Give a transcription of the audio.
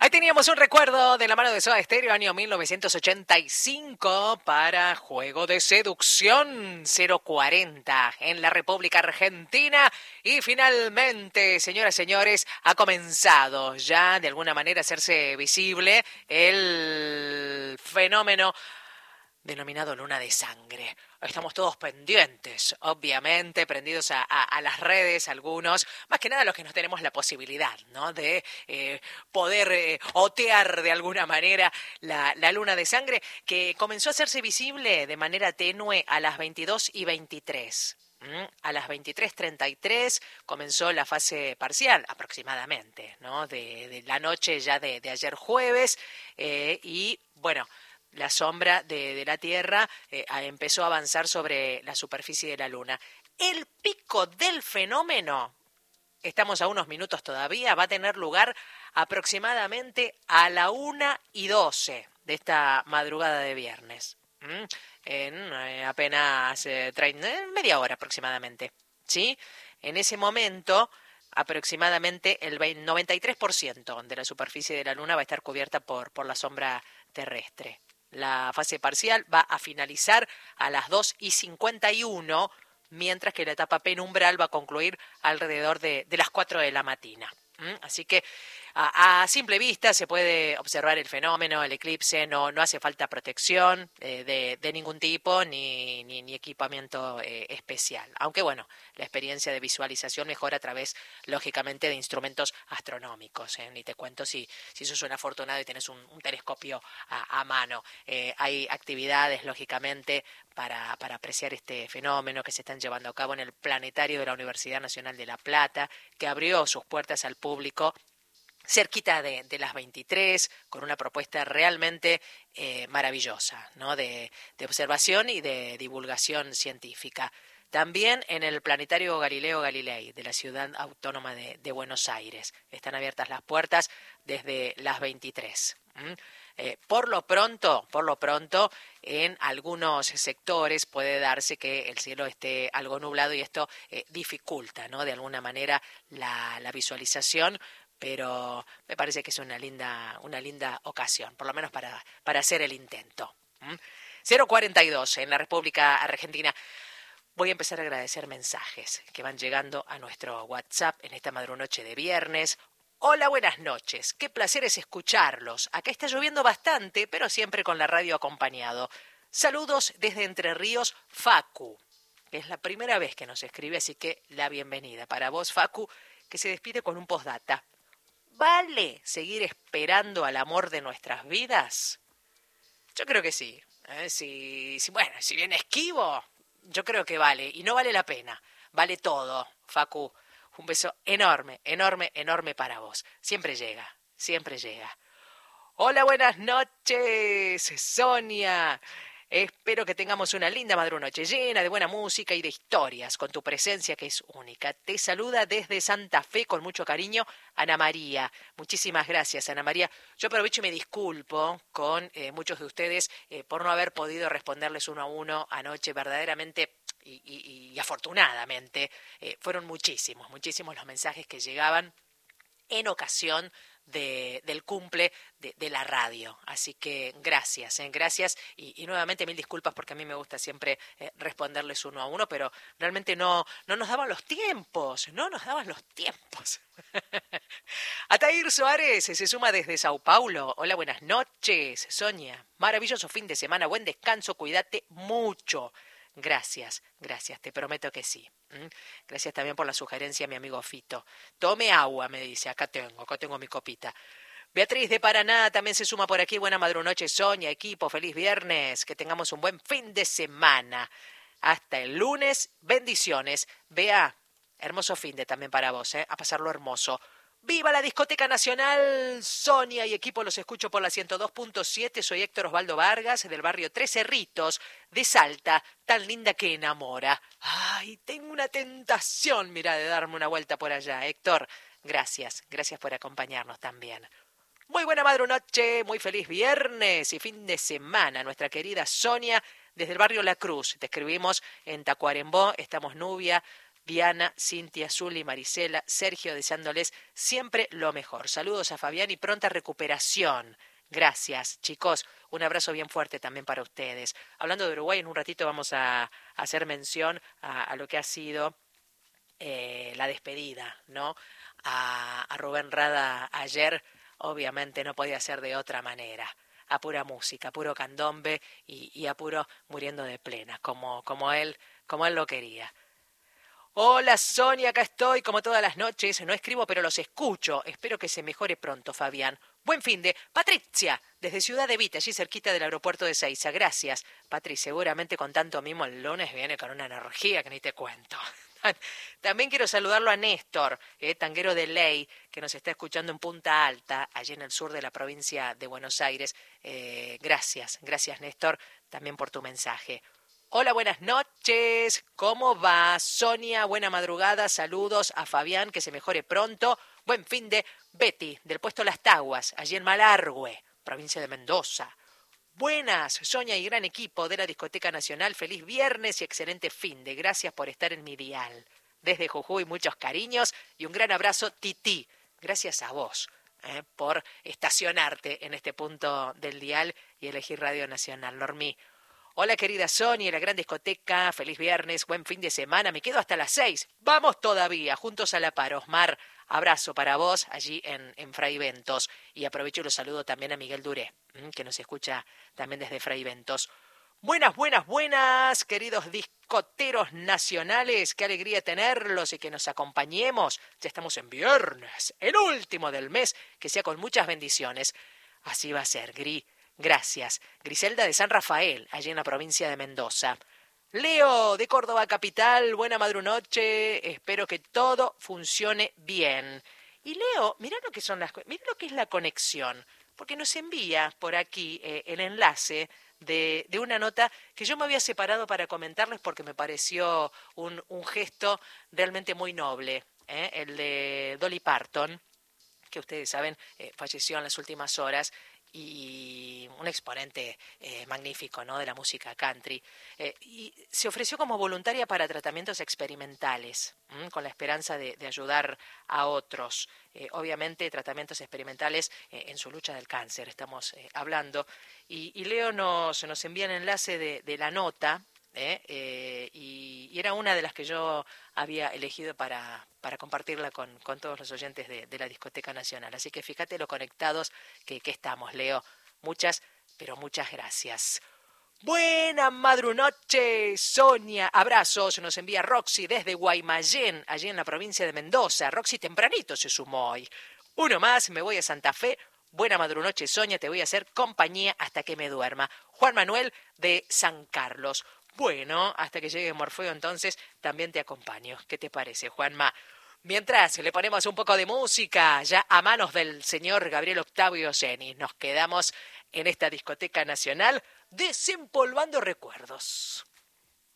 Ahí teníamos un recuerdo de la mano de Soda Stereo, año 1985, para Juego de Seducción 040 en la República Argentina. Y finalmente, señoras y señores, ha comenzado ya de alguna manera a hacerse visible el fenómeno denominado luna de sangre. Estamos todos pendientes, obviamente, prendidos a las redes, algunos, más que nada los que no tenemos la posibilidad, ¿no?, de poder otear de alguna manera la luna de sangre, que comenzó a hacerse visible de manera tenue a las 22:23. A las 23:33 comenzó la fase parcial, aproximadamente, ¿no?, de la noche ya de ayer jueves, y bueno, la sombra de la Tierra empezó a avanzar sobre la superficie de la Luna. El pico del fenómeno, estamos a unos minutos todavía, va a tener lugar aproximadamente a la 1:12 de esta madrugada de viernes. En apenas media hora aproximadamente, ¿sí? En ese momento, aproximadamente el 93% de la superficie de la Luna va a estar cubierta por la sombra terrestre. La fase parcial va a finalizar a las 2:51, mientras que la etapa penumbral va a concluir alrededor de las 4 de la mañana. Así que a simple vista se puede observar el fenómeno, el eclipse, no hace falta protección de ningún tipo ni equipamiento especial. Aunque bueno, la experiencia de visualización mejora a través, lógicamente, de instrumentos astronómicos. Ni te cuento si sos un afortunado y tenés un telescopio a mano. Hay actividades, lógicamente, para apreciar este fenómeno que se están llevando a cabo en el planetario de la Universidad Nacional de La Plata, que abrió sus puertas al público cerquita de las 23, con una propuesta realmente maravillosa, ¿no?, de observación y de divulgación científica. También en el Planetario Galileo Galilei de la Ciudad Autónoma de Buenos Aires están abiertas las puertas desde las 23. Por lo pronto, en algunos sectores puede darse que el cielo esté algo nublado y esto dificulta, ¿no?, de alguna manera la visualización, pero me parece que es una linda ocasión, por lo menos para hacer el intento. 042 en la República Argentina. Voy a empezar a agradecer mensajes que van llegando a nuestro WhatsApp en esta madrunoche de viernes. Hola, buenas noches. Qué placer es escucharlos. Acá está lloviendo bastante, pero siempre con la radio acompañado. Saludos desde Entre Ríos, Facu. Es la primera vez que nos escribe, así que la bienvenida para vos, Facu, que se despide con un postdata. ¿Vale seguir esperando al amor de nuestras vidas? Yo creo que sí. Si bien esquivo, yo creo que vale. Y no vale la pena. Vale todo, Facu. Un beso enorme, enorme, enorme para vos. Siempre llega, siempre llega. Hola, buenas noches, Sonia. Espero que tengamos una linda madrunoche llena de buena música y de historias con tu presencia que es única. Te saluda desde Santa Fe con mucho cariño Ana María. Muchísimas gracias, Ana María. Yo aprovecho y me disculpo con muchos de ustedes por no haber podido responderles uno a uno anoche. Verdaderamente y afortunadamente fueron muchísimos los mensajes que llegaban en ocasión del cumple de la radio. Así que gracias y nuevamente mil disculpas porque a mí me gusta siempre responderles uno a uno, pero realmente no nos daban los tiempos, Atair Suárez se suma desde Sao Paulo. Hola, buenas noches, Sonia. Maravilloso fin de semana, buen descanso, cuídate mucho. Gracias, te prometo que sí. Gracias también por la sugerencia, mi amigo Fito. Tome agua, me dice, acá tengo mi copita. Beatriz de Paraná también se suma por aquí. Buena madrunoche, Sonia, equipo, feliz viernes, que tengamos un buen fin de semana. Hasta el lunes, bendiciones. Bea, hermoso fin de también para vos, a pasarlo hermoso. ¡Viva la Discoteca Nacional! Sonia y equipo, los escucho por la 102.7. Soy Héctor Osvaldo Vargas, del barrio Tres Cerritos, de Salta, tan linda que enamora. ¡Ay, tengo una tentación, mira, de darme una vuelta por allá! Héctor, gracias por acompañarnos también. Muy buena madrunoche, muy feliz viernes y fin de semana. Nuestra querida Sonia, desde el barrio La Cruz. Te escribimos en Tacuarembó, estamos Nubia, Diana, Cintia, Zuli, Marisela, Sergio, deseándoles siempre lo mejor. Saludos a Fabián y pronta recuperación. Gracias, chicos. Un abrazo bien fuerte también para ustedes. Hablando de Uruguay, en un ratito vamos a hacer mención a lo que ha sido la despedida, ¿no? A Rubén Rada ayer, obviamente no podía ser de otra manera. A pura música, a puro candombe y a puro muriendo de plena, como él lo quería. Hola Sonia, acá estoy como todas las noches, no escribo pero los escucho, espero que se mejore pronto Fabián. Buen fin de Patricia, desde Ciudad de Vita, allí cerquita del aeropuerto de Seiza, gracias. Patri, seguramente con tanto mimo el lunes viene con una energía que ni te cuento. También quiero saludarlo a Néstor, tanguero de ley, que nos está escuchando en Punta Alta, allí en el sur de la provincia de Buenos Aires. Gracias Néstor, también por tu mensaje. Hola, buenas noches. ¿Cómo va? Sonia, buena madrugada. Saludos a Fabián, que se mejore pronto. Buen fin de Betty, del puesto Las Taguas, allí en Malargüe, provincia de Mendoza. Buenas, Sonia y gran equipo de la Discoteca Nacional. Feliz viernes y excelente fin de. Gracias por estar en mi dial. Desde Jujuy, muchos cariños y un gran abrazo, Titi. Gracias a vos por estacionarte en este punto del dial y elegir Radio Nacional. Normí. Hola querida Sonia, la gran discoteca, feliz viernes, buen fin de semana, me quedo hasta las 6. Vamos todavía, juntos a la par. Osmar, abrazo para vos allí en Fray Ventos. Y aprovecho y los saludo también a Miguel Duré, que nos escucha también desde Fray Ventos. Buenas, queridos discoteros nacionales, qué alegría tenerlos y que nos acompañemos. Ya estamos en viernes, el último del mes, que sea con muchas bendiciones. Así va a ser, Gracias. Griselda de San Rafael, allí en la provincia de Mendoza. Leo de Córdoba Capital, buena madrunoche, espero que todo funcione bien. Y Leo, mirá lo que es la conexión, porque nos envía por aquí el enlace de una nota que yo me había separado para comentarles porque me pareció un gesto realmente muy noble, el de Dolly Parton, que ustedes saben falleció en las últimas horas, y un exponente magnífico, ¿no?, de la música country, y se ofreció como voluntaria para tratamientos experimentales, con la esperanza de ayudar a otros, obviamente tratamientos experimentales en su lucha del cáncer, estamos hablando, y Leo nos envía el enlace de la nota, y era una de las que yo había elegido para compartirla con todos los oyentes de la Discoteca Nacional. Así que fíjate lo conectados que estamos, Leo. Muchas, pero muchas gracias. Buena madrunoche, Sonia. Abrazos, nos envía Roxy desde Guaymallén, allí en la provincia de Mendoza. Roxy tempranito se sumó hoy. Uno más, me voy a Santa Fe. Buena madrunoche, Sonia, te voy a hacer compañía hasta que me duerma. Juan Manuel de San Carlos. Bueno, hasta que llegue Morfeo entonces también te acompaño. ¿Qué te parece, Juanma? Mientras le ponemos un poco de música ya a manos del señor Gabriel Octavio Geni, nos quedamos en esta Discoteca Nacional desempolvando recuerdos.